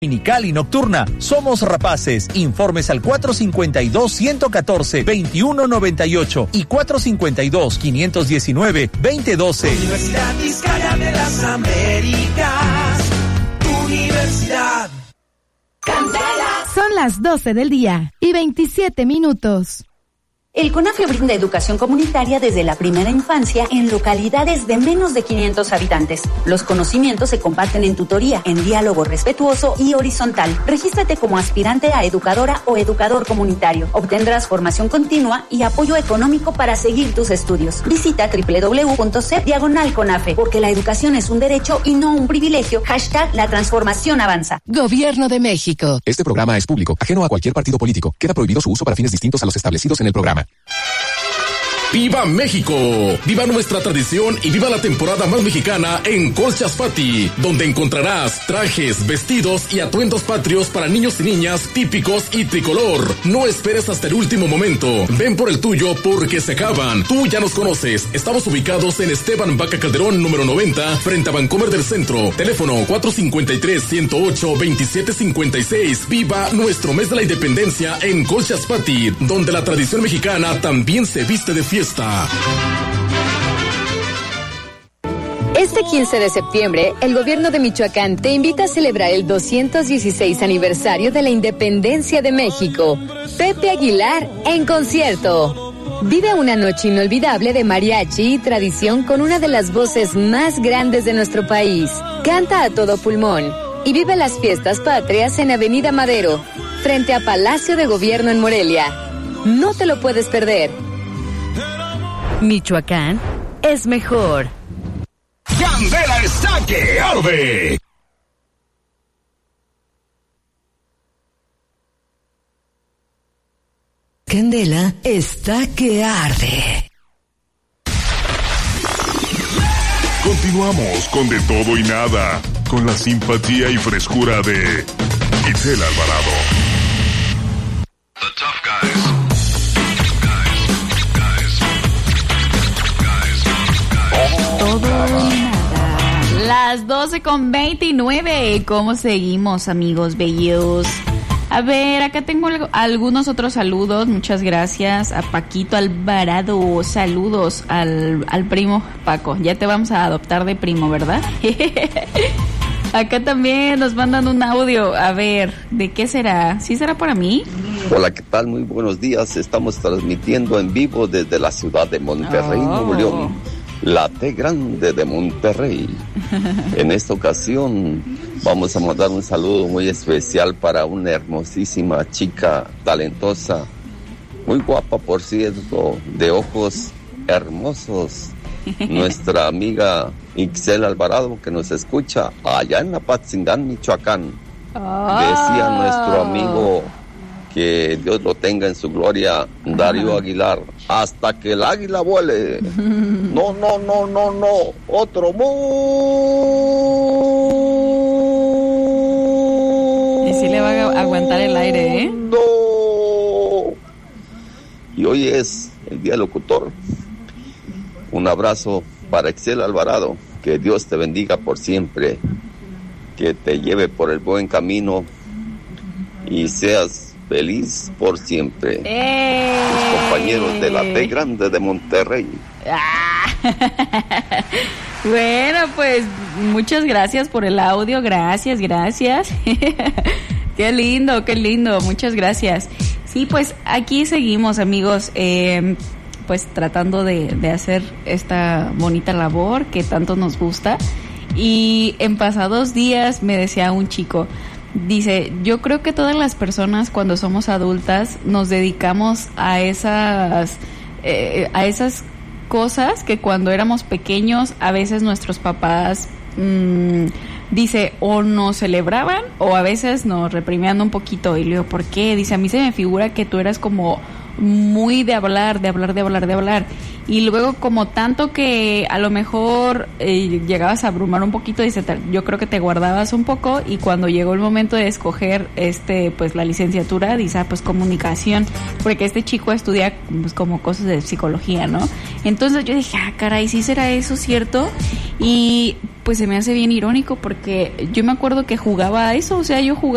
Dominical y nocturna. Somos Rapaces. Informes al 452-114-2198 y 452-519-2012. Universidad Vizcaya de las Américas. Universidad. Candela. Son las 12 del día y 27 minutos. El CONAFE brinda educación comunitaria desde la primera infancia en localidades de menos de 500 habitantes. Los conocimientos se comparten en tutoría, en diálogo respetuoso y horizontal. Regístrate como aspirante a educadora o educador comunitario. Obtendrás formación continua y apoyo económico para seguir tus estudios. Visita www.c/CONAFE, porque la educación es un derecho y no un privilegio. #La transformación avanza. Gobierno de México. Este programa es público, ajeno a cualquier partido político. Queda prohibido su uso para fines distintos a los establecidos en el programa. ¡Viva México! ¡Viva nuestra tradición y viva la temporada más mexicana en Colchas Fati! Donde encontrarás trajes, vestidos y atuendos patrios para niños y niñas típicos y tricolor. No esperes hasta el último momento. Ven por el tuyo porque se acaban. Tú ya nos conoces. Estamos ubicados en Esteban Vaca Calderón, número 90, frente a Vancomer del Centro. Teléfono 453-108-2756. Viva nuestro mes de la independencia en Colchas Fati, donde la tradición mexicana también se viste de fiesta. Este 15 de septiembre, el gobierno de Michoacán te invita a celebrar el 216 aniversario de la independencia de México. Pepe Aguilar en concierto. Vive una noche inolvidable de mariachi y tradición con una de las voces más grandes de nuestro país. Canta a todo pulmón y vive las fiestas patrias en Avenida Madero, frente a Palacio de Gobierno en Morelia. No te lo puedes perder. Michoacán es mejor. ¡Candela está que arde! Candela está que arde. Continuamos con De Todo y Nada, con la simpatía y frescura de Itzel Alvarado. The Tough Guys. Todo y nada. Las 12:29. ¿Cómo seguimos, amigos bellos? A ver, acá tengo algunos otros saludos. Muchas gracias a Paquito Alvarado. Saludos al primo Paco. Ya te vamos a adoptar de primo, ¿verdad? Acá también nos mandan un audio. A ver, ¿de qué será? ¿Sí será para mí? Hola, ¿qué tal? Muy buenos días. Estamos transmitiendo en vivo desde la ciudad de Monterrey, Nuevo León. La T Grande de Monterrey. En esta ocasión vamos a mandar un saludo muy especial para una hermosísima chica talentosa, muy guapa por cierto, de ojos hermosos. Nuestra amiga Ixel Alvarado, que nos escucha allá en Apatzingán, Michoacán. Decía nuestro amigo, que Dios lo tenga en su gloria, Darío Aguilar, hasta que el águila vuele. No, no, no, no, no, otro mundo. Y si le va a aguantar el aire, ¿eh? No. Y hoy es el Día del Locutor. Un abrazo para Ixel Alvarado, que Dios te bendiga por siempre, que te lleve por el buen camino y seas feliz por siempre. Los compañeros de la T Grande de Monterrey. Bueno, pues muchas gracias por el audio. Gracias. Qué lindo. Muchas gracias. Sí, pues aquí seguimos, amigos. Pues tratando de hacer esta bonita labor que tanto nos gusta. Y en pasados días me decía un chico, dice, yo creo que todas las personas cuando somos adultas nos dedicamos a esas cosas que cuando éramos pequeños a veces nuestros papás dice, o nos celebraban o a veces nos reprimían un poquito. Y le digo, ¿por qué? Dice, a mí se me figura que tú eras como muy de hablar. Y luego como tanto que a lo mejor llegabas a abrumar un poquito, dice, yo creo que te guardabas un poco, y cuando llegó el momento de escoger pues la licenciatura, dice, pues comunicación, porque este chico estudia pues como cosas de psicología, ¿no? Entonces yo dije, caray, ¿sí será eso cierto? Y pues se me hace bien irónico porque yo me acuerdo que jugaba a eso, o sea, yo jugaba